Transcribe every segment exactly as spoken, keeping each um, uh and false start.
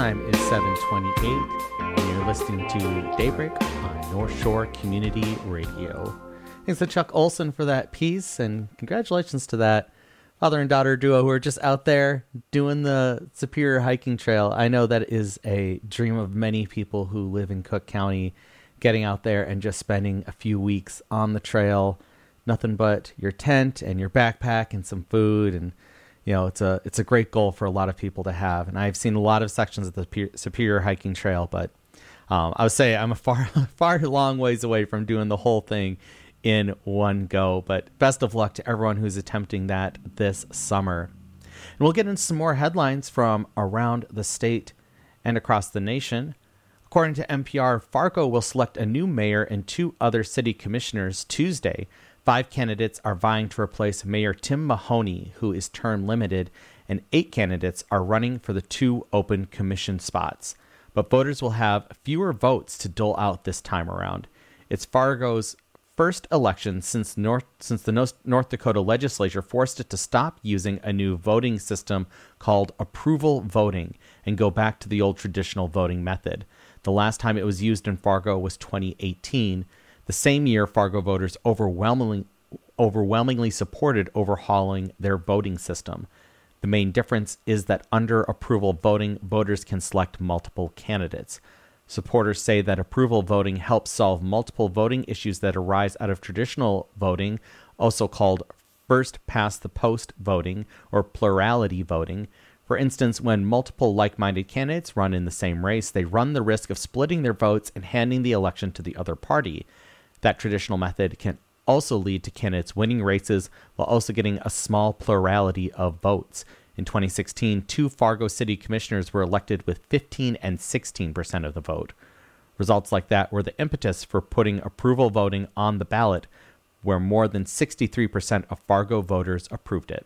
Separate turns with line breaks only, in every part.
time is seven twenty-eight, and you're listening to Daybreak on North Shore Community Radio. Thanks to Chuck Olson for that piece, and congratulations to that father and daughter duo who are just out there doing the Superior Hiking Trail. I know that is a dream of many people who live in Cook County, getting out there and just spending a few weeks on the trail. Nothing but your tent and your backpack and some food, and you know, it's a it's a great goal for a lot of people to have. And I've seen a lot of sections of the Superior Hiking Trail, but um, I would say I'm a far far long ways away from doing the whole thing in one go. But best of luck to everyone who's attempting that this summer. And we'll get into some more headlines from around the state and across the nation. According to N P R, Fargo will select a new mayor and two other city commissioners Tuesday. Five candidates are vying to replace Mayor Tim Mahoney, who is term limited, and eight candidates are running for the two open commission spots. But voters will have fewer votes to dole out this time around. It's Fargo's first election since North since the North Dakota legislature forced it to stop using a new voting system called approval voting and go back to the old traditional voting method. The last time it was used in Fargo was twenty eighteen. The same year, Fargo voters overwhelmingly overwhelmingly supported overhauling their voting system. The main difference is that under approval voting, voters can select multiple candidates. Supporters say that approval voting helps solve multiple voting issues that arise out of traditional voting, also called first-past-the-post voting or plurality voting. For instance, when multiple like-minded candidates run in the same race, they run the risk of splitting their votes and handing the election to the other party. That traditional method can also lead to candidates winning races while also getting a small plurality of votes. In twenty sixteen, two Fargo city commissioners were elected with fifteen and sixteen percent of the vote. Results like that were the impetus for putting approval voting on the ballot, where more than sixty-three percent of Fargo voters approved it.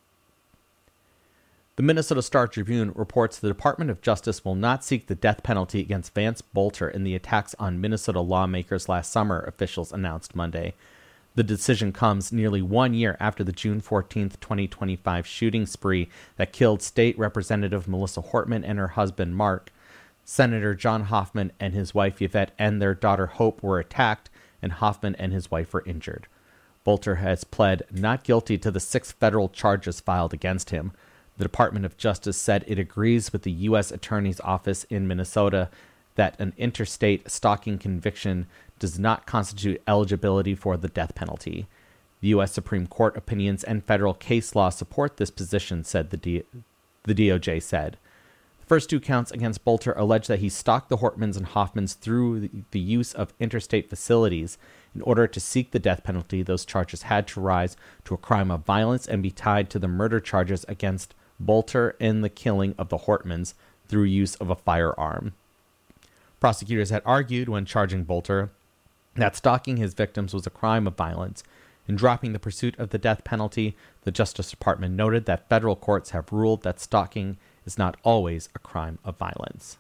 The Minnesota Star Tribune reports the Department of Justice will not seek the death penalty against Vance Bolter in the attacks on Minnesota lawmakers last summer, officials announced Monday. The decision comes nearly one year after the June fourteenth, twenty twenty-five shooting spree that killed State Representative Melissa Hortman and her husband, Mark. Senator John Hoffman and his wife, Yvette, and their daughter, Hope, were attacked, and Hoffman and his wife were injured. Bolter has pled not guilty to the six federal charges filed against him. The Department of Justice said it agrees with the U S Attorney's Office in Minnesota that an interstate stalking conviction does not constitute eligibility for the death penalty. The U S Supreme Court opinions and federal case law support this position, said the, D- the D O J said. The first two counts against Bolter allege that he stalked the Hortmans and Hoffmans through the, the use of interstate facilities. In order to seek the death penalty, those charges had to rise to a crime of violence and be tied to the murder charges against Bolter in the killing of the Hortmans through use of a firearm. Prosecutors had argued when charging Bolter that stalking his victims was a crime of violence. In dropping the pursuit of the death penalty, the Justice Department noted that federal courts have ruled that stalking is not always a crime of violence.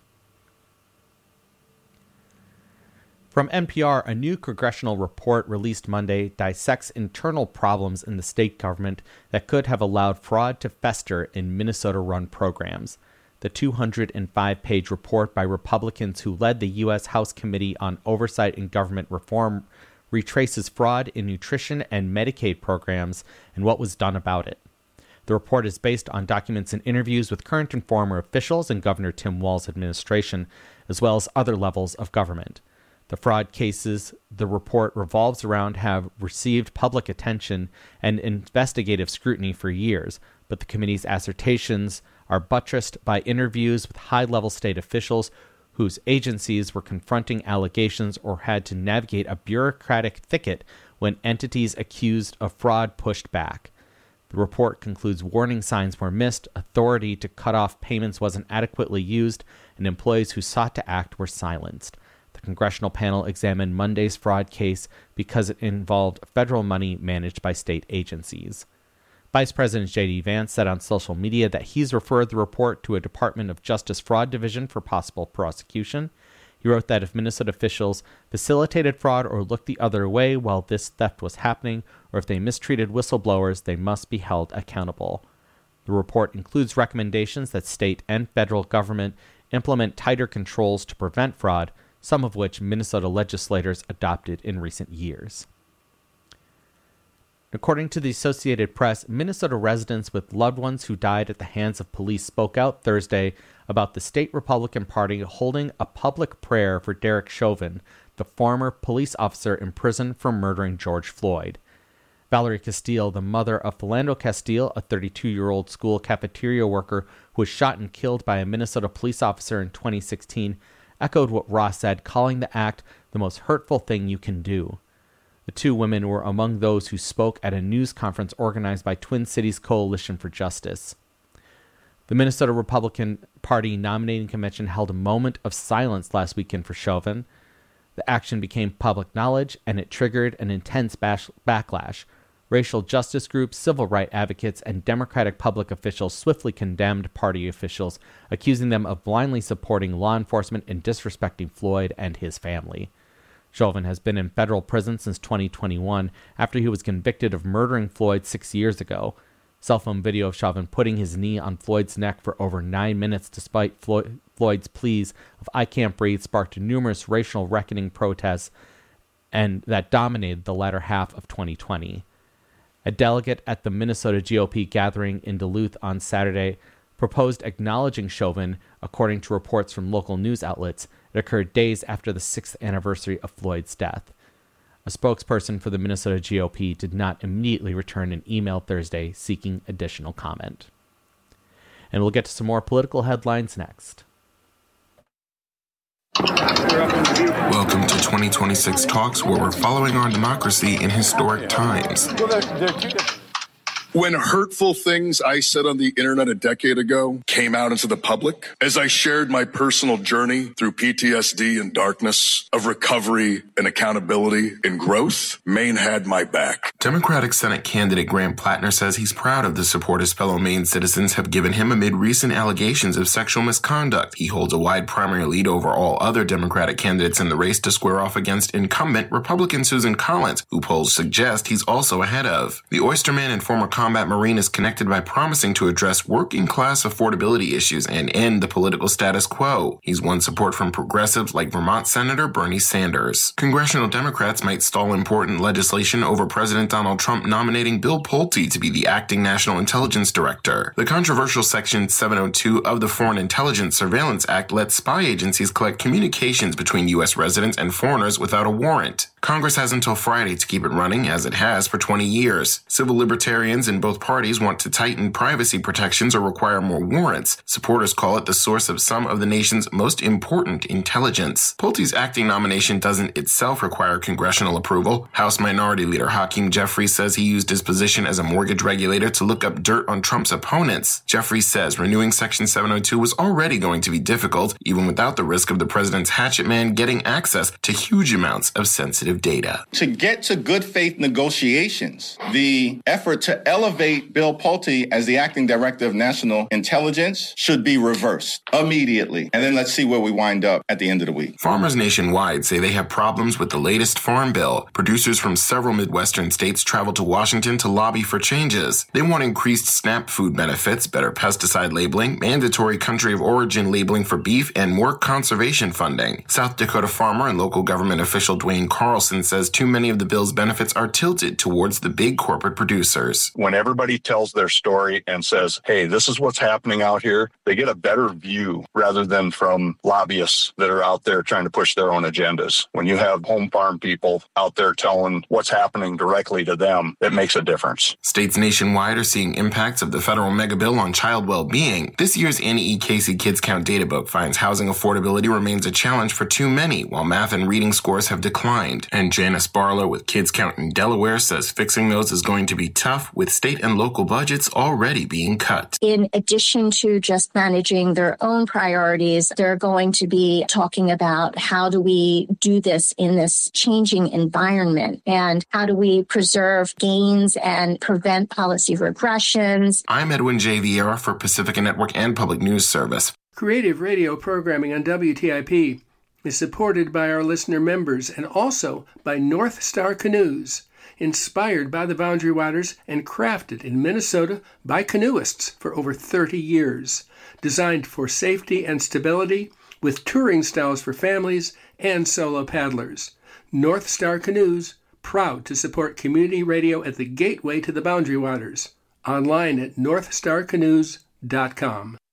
From N P R, a new congressional report released Monday dissects internal problems in the state government that could have allowed fraud to fester in Minnesota-run programs. The two hundred five page report by Republicans who led the U S House Committee on Oversight and Government Reform retraces fraud in nutrition and Medicaid programs and what was done about it. The report is based on documents and interviews with current and former officials in Governor Tim Walz's administration, as well as other levels of government. The fraud cases the report revolves around have received public attention and investigative scrutiny for years, but the committee's assertions are buttressed by interviews with high-level state officials whose agencies were confronting allegations or had to navigate a bureaucratic thicket when entities accused of fraud pushed back. The report concludes warning signs were missed, authority to cut off payments wasn't adequately used, and employees who sought to act were silenced. The congressional panel examined Monday's fraud case because it involved federal money managed by state agencies. Vice President J D. Vance said on social media that he's referred the report to a Department of Justice fraud division for possible prosecution. He wrote that if Minnesota officials facilitated fraud or looked the other way while this theft was happening, or if they mistreated whistleblowers, they must be held accountable. The report includes recommendations that state and federal government implement tighter controls to prevent fraud, some of which Minnesota legislators adopted in recent years. According to the Associated Press, Minnesota residents with loved ones who died at the hands of police spoke out Thursday about the state Republican Party holding a public prayer for Derek Chauvin, the former police officer imprisoned for murdering George Floyd. Valerie Castile, the mother of Philando Castile, a thirty-two-year-old school cafeteria worker who was shot and killed by a Minnesota police officer in twenty sixteen, echoed what Ross said, calling the act the most hurtful thing you can do. The two women were among those who spoke at a news conference organized by Twin Cities Coalition for Justice. The Minnesota Republican Party nominating convention held a moment of silence last weekend for Chauvin. The action became public knowledge, and it triggered an intense bash- backlash. Racial justice groups, civil rights advocates, and Democratic public officials swiftly condemned party officials, accusing them of blindly supporting law enforcement and disrespecting Floyd and his family. Chauvin has been in federal prison since twenty twenty-one after he was convicted of murdering Floyd six years ago. Cell phone video of Chauvin putting his knee on Floyd's neck for over nine minutes despite Floyd, Floyd's pleas of "I can't breathe" sparked numerous racial reckoning protests and that dominated the latter half of twenty twenty. A delegate at the Minnesota G O P gathering in Duluth on Saturday proposed acknowledging Chauvin, according to reports from local news outlets. It occurred days after the sixth anniversary of Floyd's death. A spokesperson for the Minnesota G O P did not immediately return an email Thursday seeking additional comment. And we'll get to some more political headlines next.
Welcome to twenty twenty-six Talks, where we're following our democracy in historic times.
When hurtful things I said on the internet a decade ago came out into the public, as I shared my personal journey through P T S D and darkness, of recovery and accountability and growth, Maine had my back.
Democratic Senate candidate Grant Plattner says he's proud of the support his fellow Maine citizens have given him amid recent allegations of sexual misconduct. He holds a wide primary lead over all other Democratic candidates in the race to square off against incumbent Republican Susan Collins, who polls suggest he's also ahead of. The Oysterman and former Combat Marine is connected by promising to address working-class affordability issues and end the political status quo. He's won support from progressives like Vermont Senator Bernie Sanders. Congressional Democrats might stall important legislation over President Donald Trump nominating Bill Pulte to be the acting National Intelligence Director. The controversial Section seven oh two of the Foreign Intelligence Surveillance Act lets spy agencies collect communications between U S residents and foreigners without a warrant. Congress has until Friday to keep it running, as it has for twenty years. Civil libertarians in both parties want to tighten privacy protections or require more warrants. Supporters call it the source of some of the nation's most important intelligence. Pulte's acting nomination doesn't itself require congressional approval. House Minority Leader Hakeem Jeffries says he used his position as a mortgage regulator to look up dirt on Trump's opponents. Jeffries says renewing Section seven oh two was already going to be difficult, even without the risk of the president's hatchet man getting access to huge amounts of sensitive data.
To get to good faith negotiations, the effort to elevate Bill Pulte as the acting director of national intelligence should be reversed immediately. And then let's see where we wind up at the end of the week.
Farmers nationwide say they have problems with the latest farm bill. Producers from several Midwestern states traveled to Washington to lobby for changes. They want increased SNAP food benefits, better pesticide labeling, mandatory country of origin labeling for beef, and more conservation funding. South Dakota farmer and local government official Dwayne Carlson says too many of the bill's benefits are tilted towards the big corporate producers.
When everybody tells their story and says, hey, this is what's happening out here, they get a better view rather than from lobbyists that are out there trying to push their own agendas. When you have home farm people out there telling what's happening directly to them, it makes a difference.
States nationwide are seeing impacts of the federal mega bill on child well-being. This year's Annie E. Casey Kids Count data book finds housing affordability remains a challenge for too many, while math and reading scores have declined. And Janice Barlow with Kids Count in Delaware says fixing those is going to be tough, with state and local budgets already being cut.
In addition to just managing their own priorities, they're going to be talking about how do we do this in this changing environment, and how do we preserve gains and prevent policy regressions.
I'm Edwin J. Vieira for Pacifica Network and Public News Service.
Creative radio programming on W T I P is supported by our listener members and also by North Star Canoes, inspired by the Boundary Waters and crafted in Minnesota by canoeists for over thirty years. designed for safety and stability, with touring styles for families and solo paddlers. North Star Canoes, proud to support community radio at the gateway to the Boundary Waters. Online at north star canoes dot com.